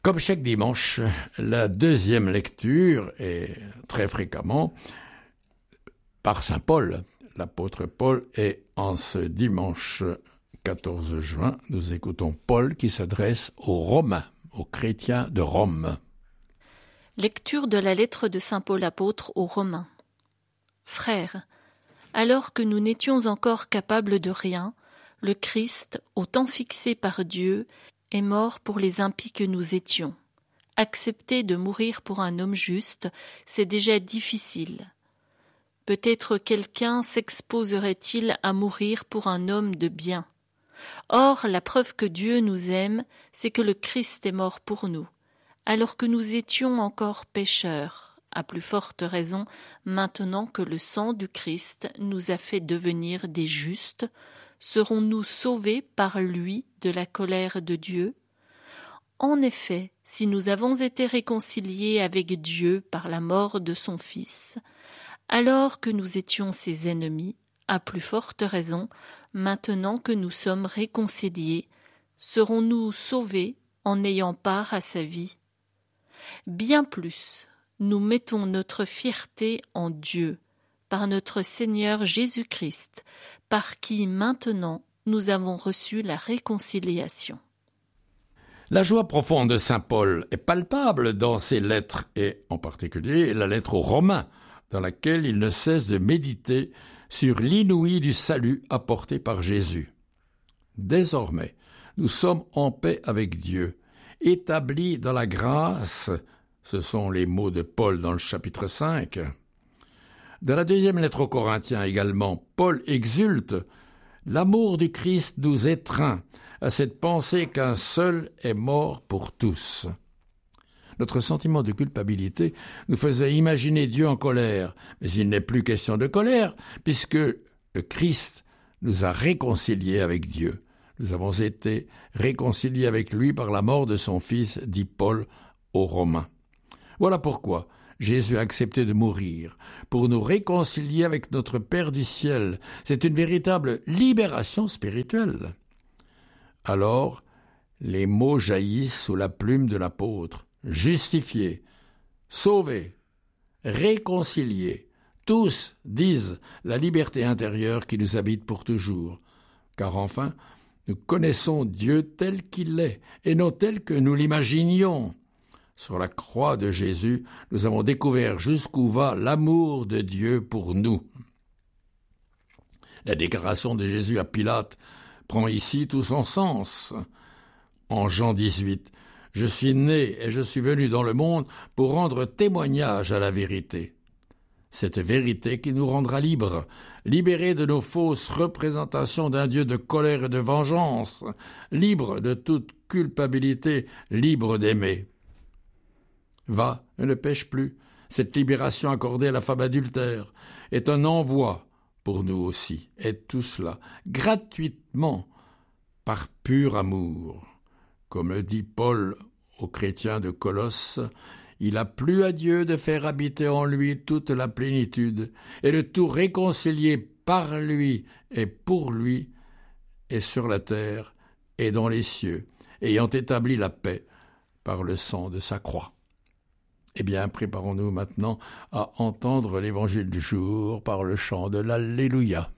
Comme chaque dimanche, la deuxième lecture est très fréquemment par saint Paul, l'apôtre Paul, et en ce dimanche 14 juin, nous écoutons Paul qui s'adresse aux Romains, aux chrétiens de Rome. Lecture de la lettre de saint Paul apôtre aux Romains. Frères, alors que nous n'étions encore capables de rien, le Christ, au temps fixé par Dieu, est mort pour les impies que nous étions. Accepter de mourir pour un homme juste, c'est déjà difficile. Peut-être quelqu'un s'exposerait-il à mourir pour un homme de bien. Or, la preuve que Dieu nous aime, c'est que le Christ est mort pour nous, alors que nous étions encore pécheurs, à plus forte raison, maintenant que le sang du Christ nous a fait devenir des justes, serons-nous sauvés par lui de la colère de Dieu? En effet, si nous avons été réconciliés avec Dieu par la mort de son Fils, alors que nous étions ses ennemis, à plus forte raison, maintenant que nous sommes réconciliés, serons-nous sauvés en ayant part à sa vie? Bien plus, nous mettons notre fierté en Dieu, par notre Seigneur Jésus-Christ, par qui maintenant nous avons reçu la réconciliation. La joie profonde de saint Paul est palpable dans ses lettres, et en particulier la lettre aux Romains, dans laquelle il ne cesse de méditer sur l'inouï du salut apporté par Jésus. Désormais, nous sommes en paix avec Dieu, établis dans la grâce, ce sont les mots de Paul dans le chapitre 5. Dans la deuxième lettre aux Corinthiens également, Paul exulte « L'amour du Christ nous étreint à cette pensée qu'un seul est mort pour tous. » Notre sentiment de culpabilité nous faisait imaginer Dieu en colère, mais il n'est plus question de colère, puisque le Christ nous a réconciliés avec Dieu. Nous avons été réconciliés avec lui par la mort de son Fils, dit Paul aux Romains. Voilà pourquoi Jésus a accepté de mourir, pour nous réconcilier avec notre Père du ciel. C'est une véritable libération spirituelle. Alors, les mots jaillissent sous la plume de l'apôtre. Justifiés, sauvés, réconciliés, tous disent la liberté intérieure qui nous habite pour toujours. Car enfin, nous connaissons Dieu tel qu'il est, et non tel que nous l'imaginions. Sur la croix de Jésus, nous avons découvert jusqu'où va l'amour de Dieu pour nous. La déclaration de Jésus à Pilate prend ici tout son sens. En Jean 18, « Je suis né et je suis venu dans le monde pour rendre témoignage à la vérité. » Cette vérité qui nous rendra libres, libérés de nos fausses représentations d'un Dieu de colère et de vengeance, libres de toute culpabilité, libres d'aimer. Va, ne pêche plus. Cette libération accordée à la femme adultère est un envoi pour nous aussi. Et tout cela gratuitement, par pur amour. Comme le dit Paul aux chrétiens de Colosse, il a plu à Dieu de faire habiter en lui toute la plénitude, et le tout réconcilié par lui et pour lui, et sur la terre et dans les cieux, ayant établi la paix par le sang de sa croix. Eh bien, préparons-nous maintenant à entendre l'évangile du jour par le chant de l'Alléluia.